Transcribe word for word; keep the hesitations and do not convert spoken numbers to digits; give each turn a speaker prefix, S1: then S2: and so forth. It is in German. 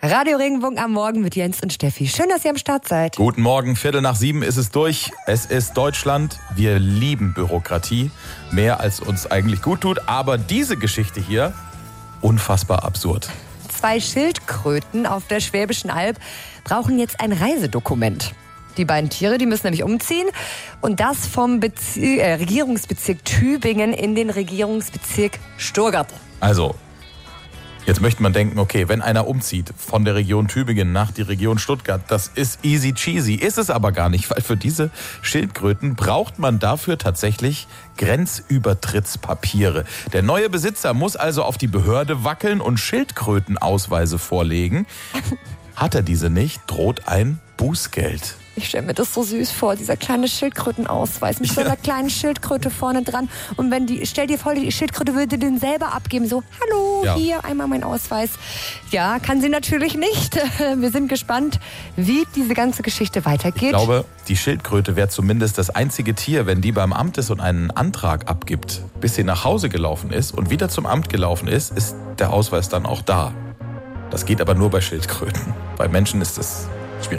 S1: Radio Regenbogen am Morgen mit Jens und Steffi. Schön, dass ihr am Start seid.
S2: Guten Morgen, Viertel nach sieben ist es durch. Es ist Deutschland. Wir lieben Bürokratie. Mehr als uns eigentlich gut tut. Aber diese Geschichte hier, unfassbar absurd.
S1: Zwei Schildkröten auf der Schwäbischen Alb brauchen jetzt ein Reisedokument. Die beiden Tiere, die müssen nämlich umziehen. Und das vom Bezie- äh, Regierungsbezirk Tübingen in den Regierungsbezirk Stuttgart.
S2: Also, jetzt möchte man denken, okay, wenn einer umzieht von der Region Tübingen nach die Region Stuttgart, das ist easy cheesy. Ist es aber gar nicht, weil für diese Schildkröten braucht man dafür tatsächlich Grenzübertrittspapiere. Der neue Besitzer muss also auf die Behörde wackeln und Schildkrötenausweise vorlegen. Hat er diese nicht, droht ein Bußgeld.
S1: Ich stelle mir das so süß vor, dieser kleine Schildkrötenausweis mit so einer
S2: Ja.
S1: kleinen Schildkröte vorne dran. Und wenn die, stell dir vor, die Schildkröte würde den selber abgeben. So, hallo,
S2: Ja.
S1: hier einmal mein Ausweis. Ja, kann sie natürlich nicht. Wir sind gespannt, wie diese ganze Geschichte weitergeht.
S2: Ich glaube, die Schildkröte wäre zumindest das einzige Tier, wenn die beim Amt ist und einen Antrag abgibt, bis sie nach Hause gelaufen ist und wieder zum Amt gelaufen ist, ist der Ausweis dann auch da. Das geht aber nur bei Schildkröten. Bei Menschen ist es